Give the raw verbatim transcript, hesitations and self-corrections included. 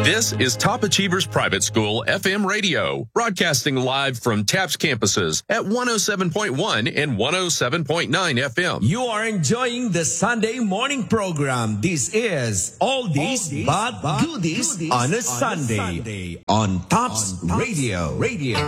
This is Top Achievers Private School F M radio, broadcasting live from TAPS campuses at one oh seven point one and one oh seven point nine F M. You are enjoying the Sunday morning program. This is Oldies But Goodies on a Sunday on TAPS Radio. Radio.